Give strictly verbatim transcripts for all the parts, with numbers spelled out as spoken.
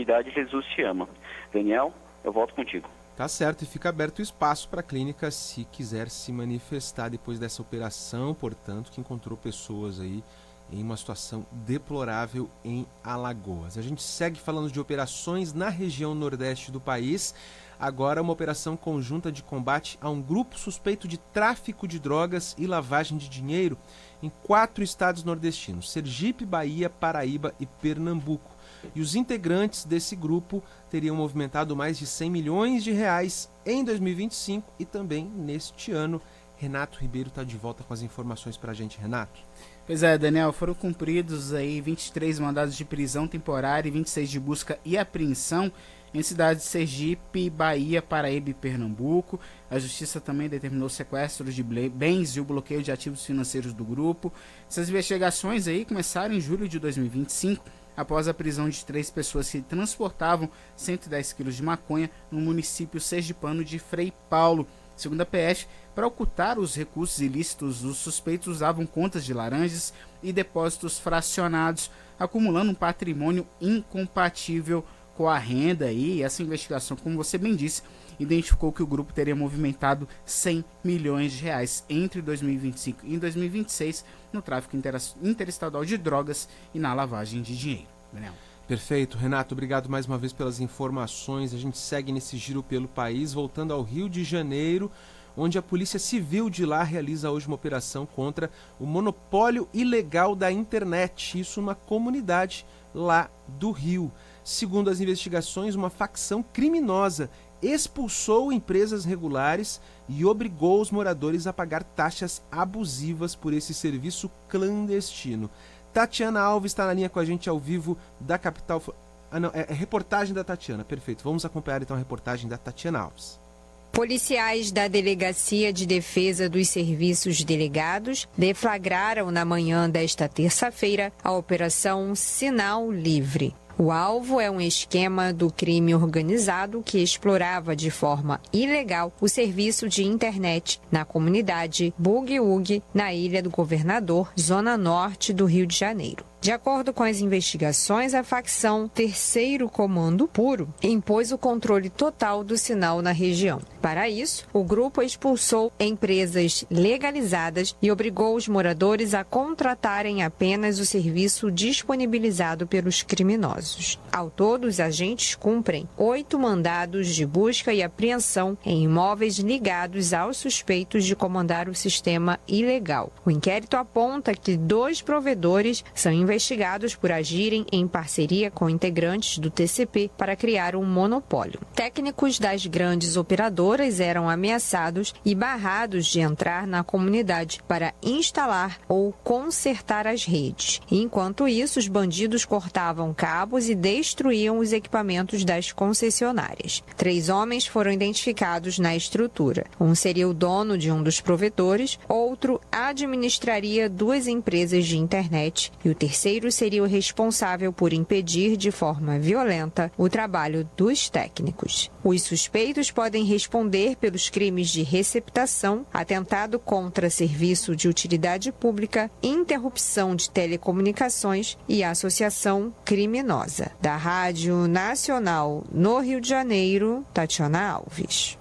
Unidade Jesus Te Ama. Daniel, eu volto contigo. Tá certo, e fica aberto o espaço para a clínica se quiser se manifestar depois dessa operação, portanto, que encontrou pessoas aí em uma situação deplorável em Alagoas. A gente segue falando de operações na região nordeste do país. Agora uma operação conjunta de combate a um grupo suspeito de tráfico de drogas e lavagem de dinheiro em quatro estados nordestinos: Sergipe, Bahia, Paraíba e Pernambuco. E os integrantes desse grupo teriam movimentado mais de cem milhões de reais em dois mil e vinte e cinco e também neste ano. Renato Ribeiro está de volta com as informações para a gente. Renato. Pois é, Daniel, foram cumpridos aí vinte e três mandados de prisão temporária e vinte e seis de busca e apreensão em cidades de Sergipe, Bahia, Paraíba e Pernambuco. A justiça também determinou o sequestro de bens e o bloqueio de ativos financeiros do grupo. Essas investigações aí começaram em julho de dois mil e vinte e cinco, após a prisão de três pessoas que transportavam cento e dez quilos de maconha no município sergipano de Frei Paulo. Segundo a P F, para ocultar os recursos ilícitos, os suspeitos usavam contas de laranjas e depósitos fracionados, acumulando um patrimônio incompatível com a renda. E essa investigação, como você bem disse, identificou que o grupo teria movimentado cem milhões de reais entre dois mil e vinte e cinco e dois mil e vinte e seis no tráfico interestadual de drogas e na lavagem de dinheiro. Daniel. Perfeito, Renato, obrigado mais uma vez pelas informações. A gente segue nesse giro pelo país, voltando ao Rio de Janeiro, onde a Polícia Civil de lá realiza hoje uma operação contra o monopólio ilegal da internet, isso numa comunidade lá do Rio. Segundo as investigações, uma facção criminosa expulsou empresas regulares e obrigou os moradores a pagar taxas abusivas por esse serviço clandestino. Tatiana Alves está na linha com a gente ao vivo da capital. Ah, não, é, é reportagem da Tatiana, perfeito. Vamos acompanhar então a reportagem da Tatiana Alves. Policiais da Delegacia de Defesa dos Serviços Delegados deflagraram na manhã desta terça-feira a Operação Sinal Livre. O alvo é um esquema do crime organizado que explorava de forma ilegal o serviço de internet na comunidade Bugiúgue, na Ilha do Governador, zona norte do Rio de Janeiro. De acordo com as investigações, a facção Terceiro Comando Puro impôs o controle total do sinal na região. Para isso, o grupo expulsou empresas legalizadas e obrigou os moradores a contratarem apenas o serviço disponibilizado pelos criminosos. Ao todo, os agentes cumprem oito mandados de busca e apreensão em imóveis ligados aos suspeitos de comandar o sistema ilegal. O inquérito aponta que dois provedores são investigados por agirem em parceria com integrantes do T C P para criar um monopólio. Técnicos das grandes operadoras eram ameaçados e barrados de entrar na comunidade para instalar ou consertar as redes. Enquanto isso, os bandidos cortavam cabos e destruíam os equipamentos das concessionárias. Três homens foram identificados na estrutura. Um seria o dono de um dos provedores, outro administraria duas empresas de internet e o terceiro terceiro seria o responsável por impedir de forma violenta o trabalho dos técnicos. Os suspeitos podem responder pelos crimes de receptação, atentado contra serviço de utilidade pública, interrupção de telecomunicações e associação criminosa. Da Rádio Nacional no Rio de Janeiro, Tatiana Alves.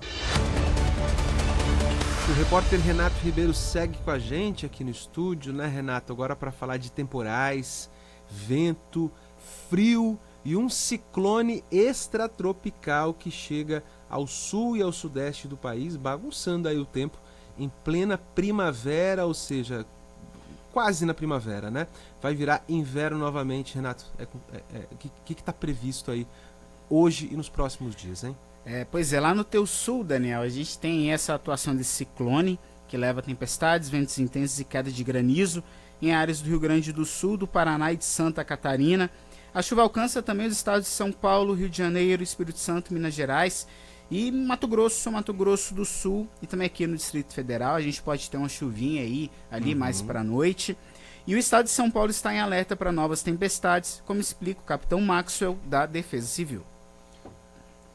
O repórter Renato Ribeiro segue com a gente aqui no estúdio, né, Renato? Agora para falar de temporais, vento, frio e um ciclone extratropical que chega ao sul e ao sudeste do país, bagunçando aí o tempo em plena primavera, ou seja, quase na primavera, né? Vai virar inverno novamente, Renato. O é, é, é, que está previsto aí hoje e nos próximos dias, hein? É, pois é, lá no teu sul, Daniel, a gente tem essa atuação desse ciclone que leva tempestades, ventos intensos e queda de granizo em áreas do Rio Grande do Sul, do Paraná e de Santa Catarina. A chuva alcança também os estados de São Paulo, Rio de Janeiro, Espírito Santo, Minas Gerais e Mato Grosso, Mato Grosso do Sul e também aqui no Distrito Federal. A gente pode ter uma chuvinha aí, ali uhum. mais para a noite. E o estado de São Paulo está em alerta para novas tempestades, como explica o capitão Maxwell da Defesa Civil.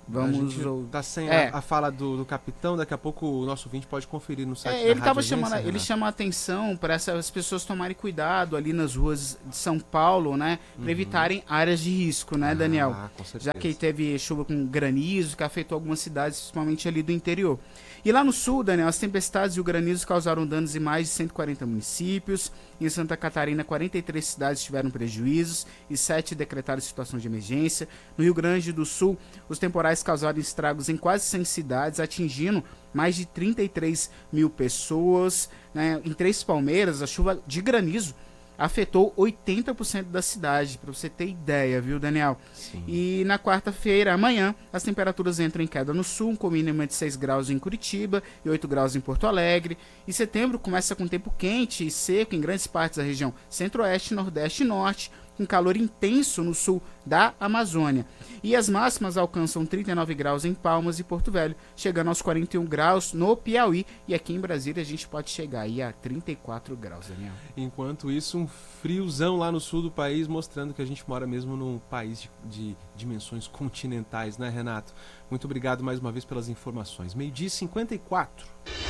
Vamos... A gente tá sem é. a, a fala do, do capitão, daqui a pouco o nosso ouvinte pode conferir no site é, da ele tava Rádio chamando, Agência, Ele né? chama a atenção para essas pessoas tomarem cuidado ali nas ruas de São Paulo, né? Para uhum. evitarem áreas de risco, né, Daniel? Ah, com certeza. Já que teve chuva com granizo, que afetou algumas cidades, principalmente ali do interior. E lá no sul, Daniel, as tempestades e o granizo causaram danos em mais de cento e quarenta municípios. Em Santa Catarina, quarenta e três cidades tiveram prejuízos e sete decretaram situação de emergência. No Rio Grande do Sul, os temporais causaram estragos em quase cem cidades, atingindo mais de trinta e três mil pessoas. Né? Em Três Palmeiras, a chuva de granizo afetou oitenta por cento da cidade, para você ter ideia, viu, Daniel? Sim. E na quarta-feira, amanhã, as temperaturas entram em queda no sul, com mínima de seis graus em Curitiba e oito graus em Porto Alegre. E setembro começa com tempo quente e seco em grandes partes da região centro-oeste, nordeste e norte, com calor intenso no sul da Amazônia. E as máximas alcançam trinta e nove graus em Palmas e Porto Velho, chegando aos quarenta e um graus no Piauí. E aqui em Brasília a gente pode chegar aí a trinta e quatro graus, Daniel. Enquanto isso, um friozão lá no sul do país, mostrando que a gente mora mesmo num país de, de dimensões continentais, né, Renato? Muito obrigado mais uma vez pelas informações. Meio-dia e cinquenta e quatro.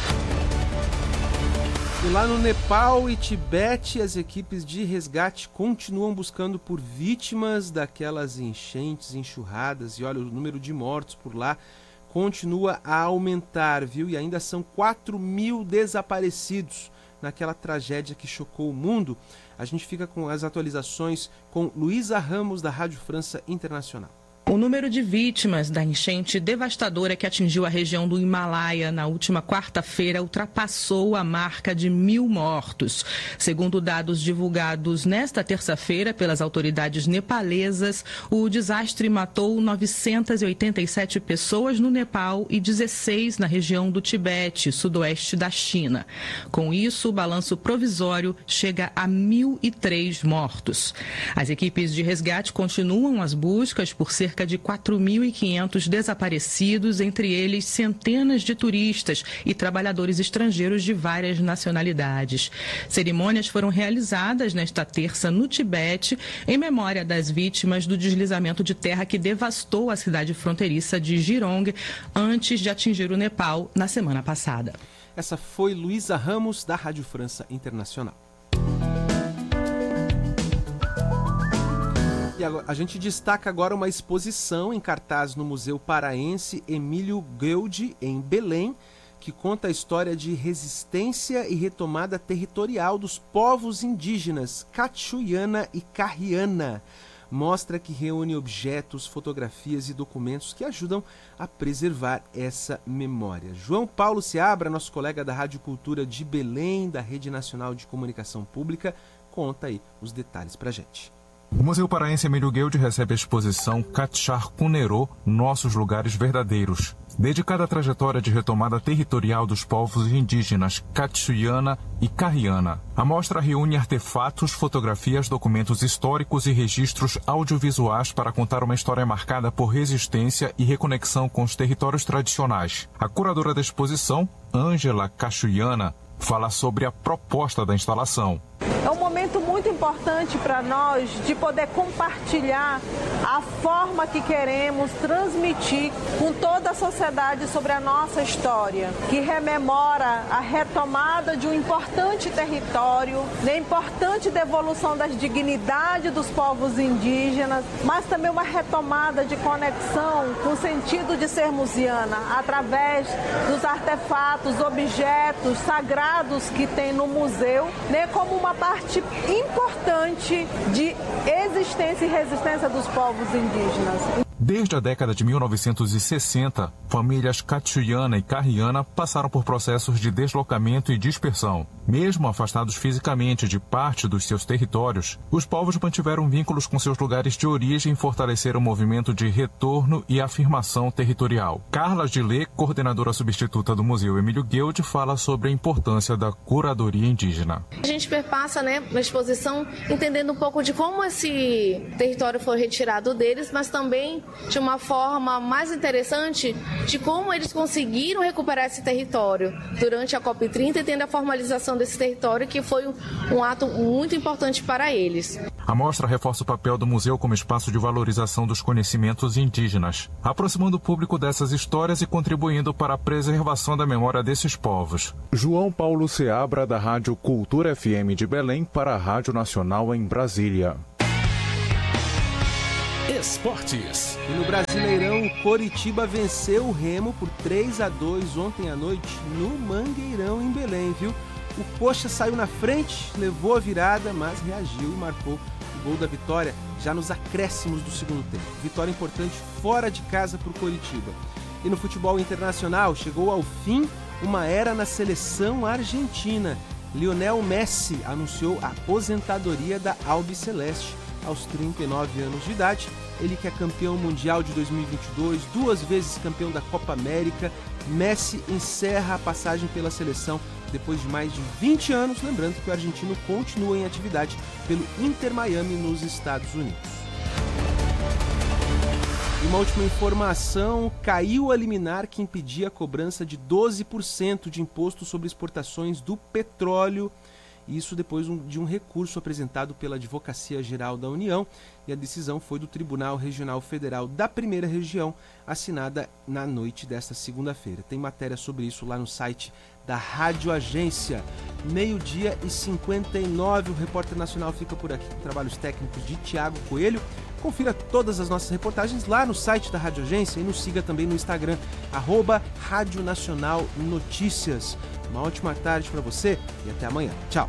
E lá no Nepal e Tibete, as equipes de resgate continuam buscando por vítimas daquelas enchentes, enxurradas. E olha, o número de mortos por lá continua a aumentar, viu? E ainda são quatro mil desaparecidos naquela tragédia que chocou o mundo. A gente fica com as atualizações com Luísa Ramos, da Rádio França Internacional. O número de vítimas da enchente devastadora que atingiu a região do Himalaia na última quarta-feira ultrapassou a marca de mil mortos. Segundo dados divulgados nesta terça-feira pelas autoridades nepalesas, o desastre matou novecentas e oitenta e sete pessoas no Nepal e dezesseis na região do Tibete, sudoeste da China. Com isso, o balanço provisório chega a mil e três mortos. As equipes de resgate continuam as buscas por cerca de quatro mil e quinhentos desaparecidos, entre eles centenas de turistas e trabalhadores estrangeiros de várias nacionalidades. Cerimônias foram realizadas nesta terça no Tibete, em memória das vítimas do deslizamento de terra que devastou a cidade fronteiriça de Jirong antes de atingir o Nepal na semana passada. Essa foi Luísa Ramos, da Rádio França Internacional. E agora, a gente destaca agora uma exposição em cartaz no Museu Paraense Emílio Gueud, em Belém, que conta a história de resistência e retomada territorial dos povos indígenas Cachuiana e Carriana. Mostra que reúne objetos, fotografias e documentos que ajudam a preservar essa memória. João Paulo Seabra, nosso colega da Rádio Cultura de Belém, da Rede Nacional de Comunicação Pública, conta aí os detalhes pra gente. O Museu Paraense Emílio Gueud recebe a exposição Katchar Kunerô, Nossos Lugares Verdadeiros, dedicada à trajetória de retomada territorial dos povos indígenas Cachuiana e Carriana. A mostra reúne artefatos, fotografias, documentos históricos e registros audiovisuais para contar uma história marcada por resistência e reconexão com os territórios tradicionais. A curadora da exposição, Ângela Cachuiana, fala sobre a proposta da instalação. É um momento muito importante para nós de poder compartilhar a forma que queremos transmitir com toda a sociedade sobre a nossa história, que rememora a retomada de um importante território, a importante devolução das dignidades dos povos indígenas, mas também uma retomada de conexão com o sentido de ser museana, através dos artefatos, objetos sagrados que tem no museu, né, como uma parte importante de existência e resistência dos povos indígenas. Desde a década de mil novecentos e sessenta, famílias Cachuiana e Carriana passaram por processos de deslocamento e dispersão. Mesmo afastados fisicamente de parte dos seus territórios, os povos mantiveram vínculos com seus lugares de origem e fortaleceram o movimento de retorno e afirmação territorial. Carla Gillet, coordenadora substituta do Museu Emílio Gueud, fala sobre a importância da curadoria indígena. A gente perpassa, né, na exposição entendendo um pouco de como esse território foi retirado deles, mas também de uma forma mais interessante de como eles conseguiram recuperar esse território durante a COP trinta e tendo a formalização desse território, que foi um, um ato muito importante para eles. A mostra reforça o papel do museu como espaço de valorização dos conhecimentos indígenas, aproximando o público dessas histórias e contribuindo para a preservação da memória desses povos. João Paulo Seabra, da Rádio Cultura F M de Belém, para a Rádio Nacional em Brasília. Esportes. E no Brasileirão, o Coritiba venceu o Remo por três a dois ontem à noite no Mangueirão, em Belém, viu? O Coxa saiu na frente, levou a virada, mas reagiu e marcou o gol da vitória já nos acréscimos do segundo tempo. Vitória importante fora de casa para o Coritiba. E no futebol internacional, chegou ao fim uma era na seleção argentina. Lionel Messi anunciou a aposentadoria da Albiceleste aos trinta e nove anos de idade. Ele que é campeão mundial de dois mil e vinte e dois, duas vezes campeão da Copa América. Messi encerra a passagem pela seleção depois de mais de vinte anos, lembrando que o argentino continua em atividade pelo Inter Miami nos Estados Unidos. E uma última informação, caiu a liminar que impedia a cobrança de doze por cento de imposto sobre exportações do petróleo. Isso depois de um recurso apresentado pela Advocacia Geral da União, e a decisão foi do Tribunal Regional Federal da Primeira Região, assinada na noite desta segunda-feira. Tem matéria sobre isso lá no site da Rádio Agência. Meio-dia e cinquenta e nove, o Repórter Nacional fica por aqui com trabalhos técnicos de Tiago Coelho. Confira todas as nossas reportagens lá no site da Rádio Agência e nos siga também no Instagram, arroba Rádio Nacional Notícias. Uma ótima tarde para você e até amanhã. Tchau.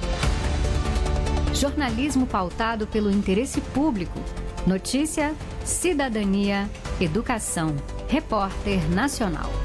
Jornalismo pautado pelo interesse público. Notícia, cidadania, educação. Repórter Nacional.